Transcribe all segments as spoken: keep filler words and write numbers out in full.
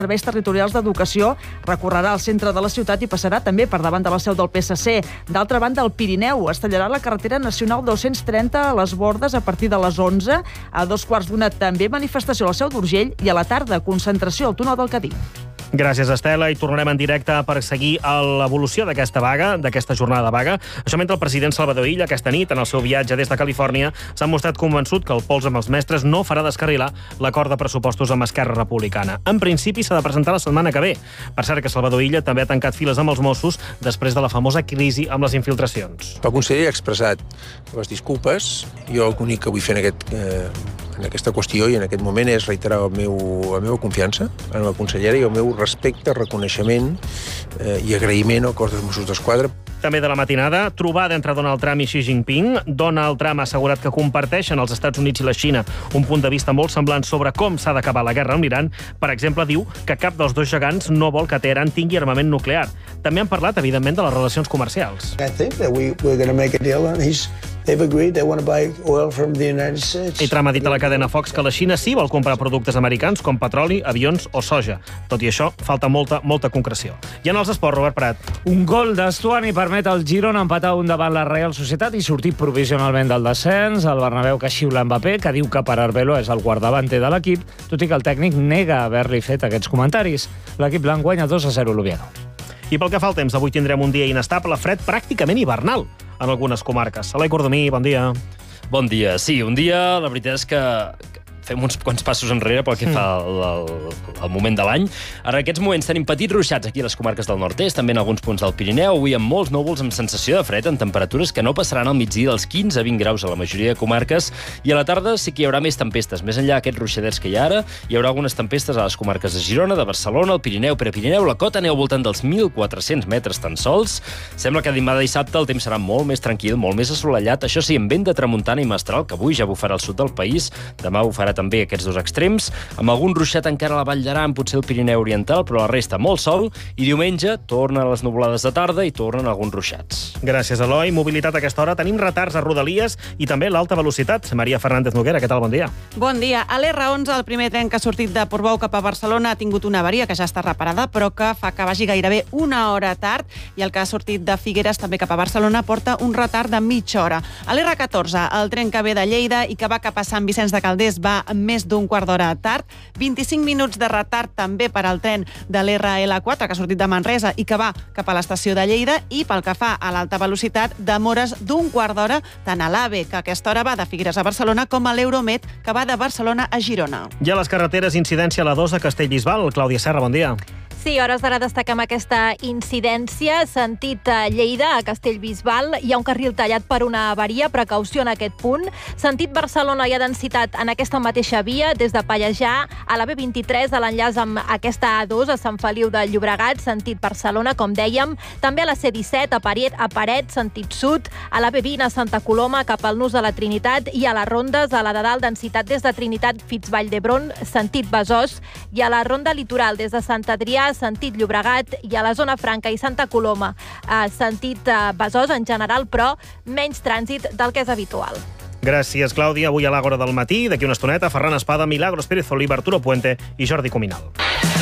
Serveis Territorials d'Educació recorrerà al centre de la ciutat i passarà també per davant de la seu del P S C. D'altra banda, el Pirineu es tallarà la carretera nacional dos-cents trenta a les Bordes a partir de les onze. A dos quarts d'una també manifestació a la Seu d'Urgell i a la tarda concentració al túnel del Cadí. Gràcies, Estela, i tornarem en directe per seguir l'evolució d'aquesta vaga, d'aquesta jornada de vaga. Això mentre el president Salvador Illa, aquesta nit, en el seu viatge des de Califòrnia, s'ha mostrat convençut que el pols amb els mestres no farà descarrilar l'acord de pressupostos amb Esquerra Republicana. En principi, s'ha de presentar la setmana que ve. Per cert, que Salvador Illa també ha tancat files amb els Mossos després de la famosa crisi amb les infiltracions. El conseller ha expressat les disculpes. Jo l'únic que vull fer en aquest... Eh... en aquesta qüestió i en aquest moment és reiterar el meu, la meva confiança en la consellera i el meu respecte, reconeixement eh, i agraïment al cos dels Mossos d'Esquadra. També de la matinada, trobada entre Donald Trump i Xi Jinping. Donald Trump ha assegurat que comparteixen els Estats Units i la Xina un punt de vista molt semblant sobre com s'ha d'acabar la guerra amb l'Iran. Per exemple, diu que cap dels dos gegants no vol que Teheran tingui armament nuclear. També han parlat, evidentment, de les relacions comercials. I think that we, we're going to make a deal and he's They've agreed they want to buy oil from the United States. I Trump ha dit a la cadena Fox que la Xina sí vol comprar productes americans com petroli, avions o soja. Tot i això, falta molta, molta concreció. I en els esports, Robert Prat. Un gol d'Estuani permet al Girona empatar un davant la Real Societat i sortir provisionalment del descens. El Bernabéu que xiula Mbappé, que diu que per Arbelo és el guardavanter de l'equip, tot i que el tècnic nega haver-li fet aquests comentaris. L'equip blanc guanya dos a zero l'Oviedo. I pel que fa al temps, avui tindrem un dia inestable, fred pràcticament hivernal en algunes comarques. Alai Cordomí, bon dia. Bon dia. Sí, un dia, la veritat és que fem uns quants passos enrere pel que fa al, al, al moment de l'any. Ara, en aquests moments tenim petits ruixats aquí a les comarques del nord-est, també en alguns punts del Pirineu, avui amb molts núvols amb sensació de fred, en temperatures que no passaran al migdia dels quinze a vint graus a la majoria de comarques, i a la tarda sí que hi haurà més tempestes. Més enllà d'aquests ruixadets que hi ha ara, hi haurà algunes tempestes a les comarques de Girona, de Barcelona, el Pirineu, Prepirineu, la cota aneu al voltant dels mil quatre-cents metres tan sols. Sembla que demà de dissabte el temps serà molt més tranquil, molt més assolellat, això sí, amb vent de tramuntana i mestral, que avui ja bufarà al sud del país, demà bufarà també aquests dos extrems, amb algun ruixat encara a la Vall d'Aran, potser el Pirineu Oriental, però la resta molt sol, i diumenge tornen les nuvolades de tarda i tornen alguns ruixats. Gràcies, Eloi. Mobilitat a aquesta hora. Tenim retards a Rodalies i també l'alta velocitat. Maria Fernández Noguera, què tal? Bon dia. Bon dia. A l'R onze, el primer tren que ha sortit de Portbou cap a Barcelona ha tingut una avaria que ja està reparada, però que fa que vagi gairebé una hora tard, i el que ha sortit de Figueres també cap a Barcelona porta un retard de mitja hora. A l'R catorze, el tren que ve de Lleida i que va cap a Sant Vicenç de Calders va més d'un quart d'hora tard. vint-i-cinc minuts de retard també per al tren de l'R L quatre, que ha sortit de Manresa i que va cap a l'estació de Lleida, i pel que fa a l'alta velocitat, demores d'un quart d'hora tant a l'AVE, que a aquesta hora va de Figueres a Barcelona, com a l'Euromed, que va de Barcelona a Girona. I a les carreteres, incidència a la dos a Castellbisbal. Clàudia Serra, bon dia. Sí, a hores d'ara destaquem aquesta incidència. Sentit a Lleida, a Castellbisbal, hi ha un carril tallat per una avaria, precaució en aquest punt. Sentit Barcelona, hi ha densitat en aquesta mateixa via, des de Pallejà a la B vint-i-tres, a l'enllaç amb aquesta A dos, a Sant Feliu de Llobregat, sentit Barcelona, com dèiem. També a la C disset, a Paret, a Paret, sentit sud, a la B vint, a Santa Coloma, cap al Nus de la Trinitat, i a les rondes, a la de dalt, densitat des de Trinitat fins Vall d'Hebron, sentit Besòs, i a la ronda litoral, des de Sant Adrià, sentit Llobregat, i a la zona franca i Santa Coloma, eh, sentit eh, Besòs en general, però menys trànsit del que és habitual. Gràcies, Clàudia. Avui a l'Àgora del matí, d'aquí una estoneta, Ferran Espada, Milagros Pérez Oliva, Arturo Puente i Jordi Cuminal.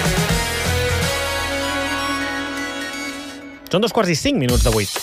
Són dos quarts i cinc minuts de vuit.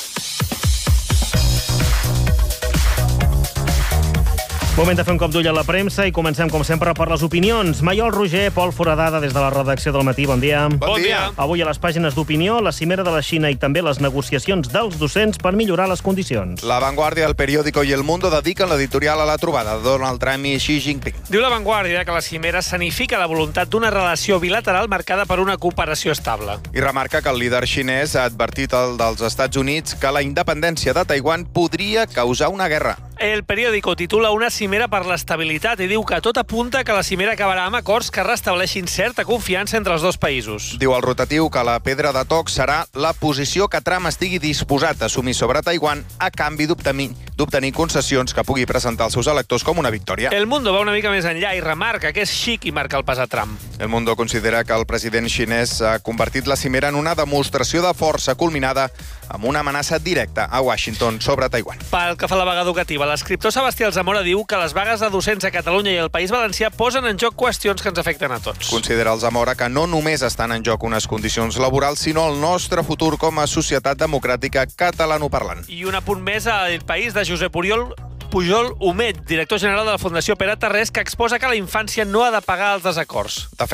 Moment de fer un cop d'ull a la premsa i comencem, com sempre, per les opinions. Maiol Roger, Pol Foradada, des de la redacció del Matí. Bon dia. Bon dia. Avui a les pàgines d'opinió, la cimera de la Xina i també les negociacions dels docents per millorar les condicions. La Vanguardia, El Periódico i El Mundo dediquen l'editorial a la trobada de Donald Trump i Xi Jinping. Diu La Vanguardia que la cimera sanifica la voluntat d'una relació bilateral marcada per una cooperació estable. I remarca que el líder xinès ha advertit al dels Estats Units que la independència de Taiwan podria causar una guerra. El Periódico titula una cimera per l'estabilitat i diu que tot apunta que la cimera acabarà amb acords que restableixin certa confiança entre els dos països. Diu el rotatiu que la pedra de toc serà la posició que Trump estigui disposat a assumir sobre Taiwan a canvi d'obtenir concessions que pugui presentar als seus electors com una victòria. El Mundo va una mica més enllà i remarca que és Xi qui marca el pas a Trump. El Mundo considera que el president xinès ha convertit la cimera en una demostració de força culminada amb una amenaça directa a Washington sobre Taiwan. Pel que fa a la vaga educativa, llengua. L'escriptor Sebastià Alzamora diu que les vagues de docents a Catalunya i el País Valencià posen en joc qüestions que ens afecten a tots. Considera Alzamora que no només estan en joc unes condicions laborals, sinó el nostre futur com a societat democràtica catalanoparlant. I un apunt més al País de Josep Oriol Pujol Humet, director general de la Fundació Pere Tarrés, que exposa que la infància no ha de pagar els desacords. De fet,